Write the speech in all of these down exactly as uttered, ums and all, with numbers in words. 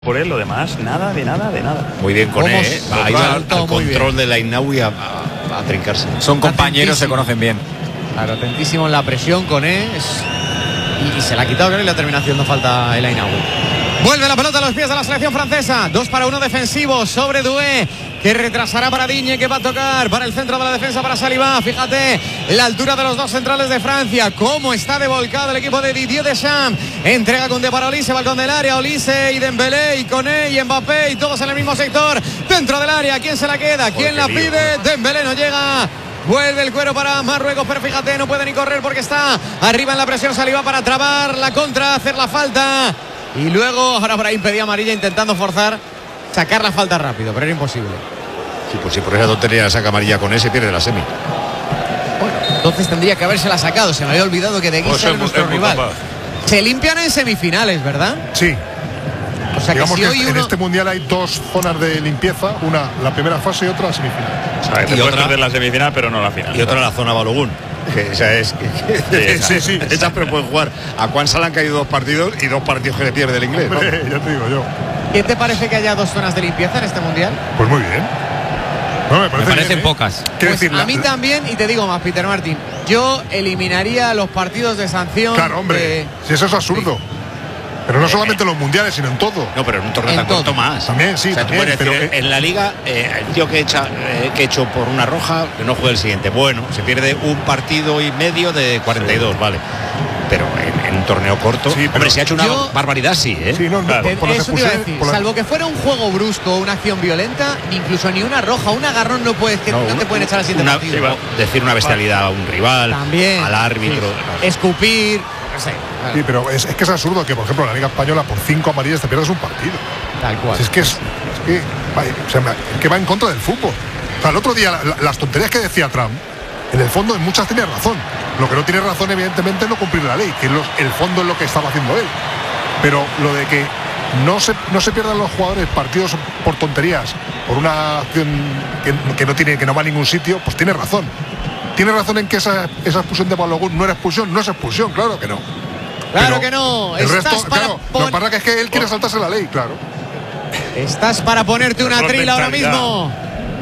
Por él, lo demás, nada, de nada, de nada. Muy bien con él, ¿eh? Ha ido al, al control bien. de la Inaui a, a, a trincarse. Son compañeros, se conocen bien. Claro, atentísimo en la presión con él. Y, y se la ha quitado y la termina haciendo falta el Inaui. Vuelve la pelota a los pies de la selección francesa. Dos para uno defensivo sobre Doué, que retrasará para Digne, que va a tocar para el centro de la defensa para Saliba. Fíjate la altura de los dos centrales de Francia, cómo está devolcado el equipo de Didier Deschamps. Entrega con De para Olise, balcón del área, Olise y Dembélé y Koné y Mbappé y todos en el mismo sector. Dentro del área, ¿quién se la queda? ¿Quién la pide? Dembélé no llega. Vuelve el cuero para Marruecos, pero fíjate, no puede ni correr porque está arriba en la presión. Saliba para trabar la contra, hacer la falta. Y luego, ahora Brahim pedía amarilla intentando forzar, sacar la falta rápido, pero era imposible. Sí, pues si por esa tontería saca amarilla con ese, pierde la semi. Bueno, entonces tendría que habérsela sacado. Se me había olvidado que De Guiza pues era nuestro rival. Capaz. Se limpian en semifinales, ¿verdad? Sí. O sea, digamos que, si que hoy en uno... este mundial hay dos zonas de limpieza, una la primera fase y otra la semifinal. O sea, te puedes perder la semifinal, pero no la final. Y otra la zona Balogun. Que esa es que, que, sí, sí, sí, esa, pero pueden jugar. A Juan Sala han caído dos partidos y dos partidos que le pierde el inglés. Hombre, ya te digo yo. ¿Qué te parece que haya dos zonas de limpieza en este mundial? Pues muy bien. No, me, parece me parecen bien, ¿eh? pocas. Pues decir, a la, mí también, y te digo más, Peter Martin, yo eliminaría los partidos de sanción. Claro, hombre, de... si eso es absurdo. Sí. Pero no solamente en los mundiales, sino en todo. No, pero en un torneo tan corto más. También, sí, o sea, también, decir, pero eh, en la liga, eh, el tío que echa eh, que hecho por una roja, que no juegue el siguiente. Bueno, se pierde un partido y medio de cuarenta y dos, sí. Vale. Pero en, en un torneo corto, sí, hombre, si ha hecho una yo, barbaridad, sí, ¿eh? Sí, no, no, claro. por, por Eso te iba a decir, la... salvo que fuera un juego brusco, una acción violenta, incluso ni una roja, un agarrón no puedes, que no, no te pueden echar al siguiente una, partido. Decir una bestialidad a un rival, también, al árbitro. Sí. Escupir. No sé. Claro. Sí, pero es, es que es absurdo que, por ejemplo, en la Liga Española por cinco amarillas te pierdas un partido. Tal cual. Si es que es, es que, o sea, que va en contra del fútbol. O sea, el otro día la, la, las tonterías que decía Trump, en el fondo en muchas tiene razón. Lo que no tiene razón, evidentemente, es no cumplir la ley, que es los, el fondo es lo que estaba haciendo él. Pero lo de que no se, no se pierdan los jugadores partidos por tonterías, por una acción que, que no tiene, que no va a ningún sitio, pues tiene razón. Tiene razón en que esa, esa expulsión de Balogun no era expulsión, no es expulsión, claro que no. Claro Pero que no. El Estás resto, para claro, pon... lo que pasa que es que él quiere saltarse la ley, claro. Estás para ponerte una trila ahora mismo.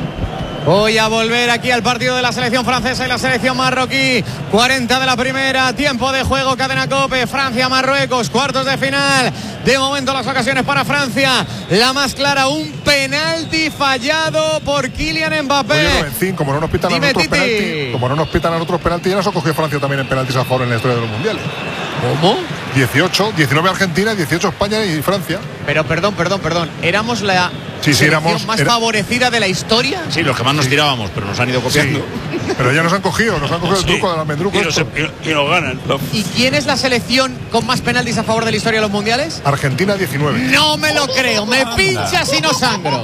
Voy a volver aquí al partido de la selección francesa y la selección marroquí. cuarenta de la primera, tiempo de juego, cadena COPE, Francia-Marruecos, cuartos de final. De momento las ocasiones para Francia. La más clara, un penalti fallado por Kylian Mbappé. Oye, Lorencín, como no nos pitan a nosotros penalti, como no nos pitan a nosotros penalti, ya nos ha cogido Francia también en penaltis a favor en la historia de los mundiales. ¿Cómo? dieciocho, diecinueve Argentina, dieciocho España y Francia. Pero perdón, perdón, perdón. ¿Éramos la sí, sí, éramos, más era... favorecida de la historia? Sí, los que más nos sí. tirábamos, pero nos han ido copiando. Sí. Pero ya nos han cogido, nos han cogido sí. el truco del almendruco. Y, nos, y, y nos ganan. ¿Y quién es la selección con más penaltis a favor de la historia de los mundiales? Argentina diecinueve. No me lo creo, me pinchas y no sangro.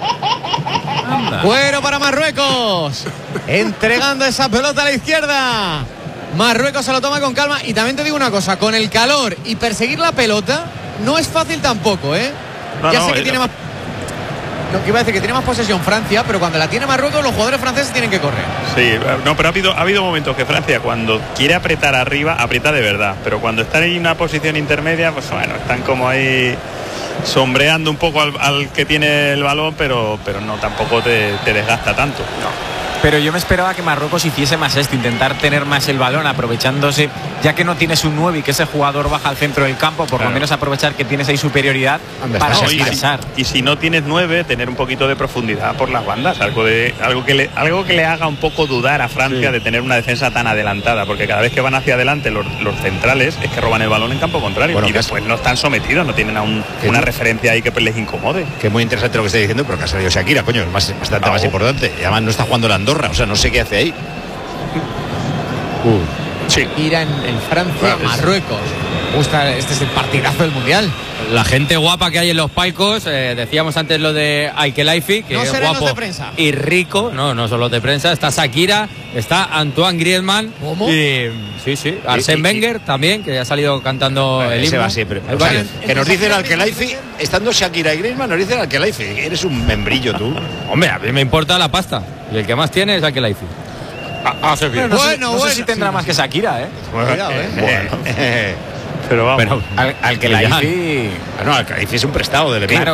Bueno para Marruecos. Entregando esa pelota a la izquierda. Marruecos se lo toma con calma. Y también te digo una cosa, con el calor y perseguir la pelota no es fácil tampoco, ¿eh? No, ya no, sé que tiene no. más... Lo que iba a decir, que tiene más posesión Francia, pero cuando la tiene Marruecos los jugadores franceses tienen que correr. Sí, no, pero ha habido, ha habido momentos que Francia cuando quiere apretar arriba, aprieta de verdad. Pero cuando está en una posición intermedia, pues bueno, están como ahí sombreando un poco al, al que tiene el balón, pero, pero no, tampoco te, te desgasta tanto. No. Pero yo me esperaba que Marruecos hiciese más esto, intentar tener más el balón, aprovechándose, ya que no tienes un nueve y que ese jugador baja al centro del campo, por claro. lo menos aprovechar que tienes ahí superioridad para no, descansar. Y, y si no tienes nueve, tener un poquito de profundidad por las bandas, algo de algo que le, algo que le haga un poco dudar a Francia sí. de tener una defensa tan adelantada, porque cada vez que van hacia adelante los, los centrales es que roban el balón en campo contrario bueno, y después es... no están sometidos, no tienen a un, una no? referencia ahí que pues les incomode. Que es muy interesante lo que está diciendo, pero que ha salido Shakira, coño, es más, bastante no. más importante. Y además no está jugando la Andorra, o sea, no sé qué hace ahí. Uh. Sí. Ir en, en Francia, Marruecos. Gusta, este es el partidazo del mundial. La gente guapa que hay en los palcos, eh, decíamos antes lo de Al-Khelaifi, que no es guapo de prensa. y rico, no, no solo de prensa, está Shakira, está Antoine Griezmann. ¿Cómo? Y, sí, sí, Arsène Wenger también, que ha salido cantando bueno, el himno. Va siempre. O sea, que, que nos dicen Al-Khelaifi, estando Shakira y Griezmann, nos dicen Al-Khelaifi. Eres un membrillo tú. Hombre, a mí me importa la pasta, y el que más tiene es Al-Khelaifi. Ah, ah, bueno, no, bueno, sé, no bueno. sé si tendrá sí, más que Shakira, ¿eh? Cuidado, ¿eh? Bueno. Pero vamos. Pero Al, al que la Millán. hice. Bueno, al Cádiz es un prestado de Levine. Claro,